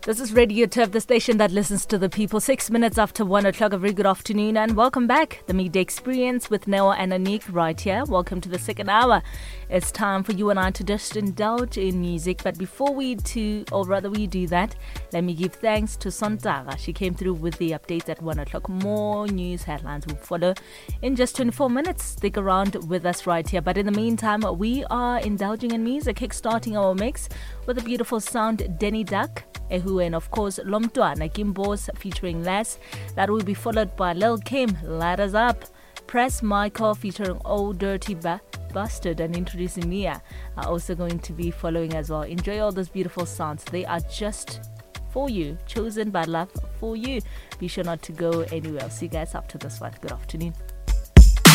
This is Radio Turf, the station that listens to the people. 6 minutes after 1 o'clock. A very good afternoon and welcome back. The Midday Experience with Noah and Anik right here. Welcome to the second hour. It's time for you and I to just indulge in music. But before we do that, let me give thanks to Sontaga. She came through with the updates at 1 o'clock. More news headlines will follow in just 24 minutes. Stick around with us right here. But in the meantime, we are indulging in music, kickstarting our mix with a beautiful sound, Denny Duck, Ehu, and of course Lomtwana Gimbos featuring Les. That will be followed by Lil Kim, Light Us Up, Press Michael featuring Old Dirty Bastard, and Introducing Mia are also going to be following as well. Enjoy all those beautiful sounds. They are just for you, chosen by love for you. Be sure not to go anywhere. I'll see you guys after this one. Good afternoon.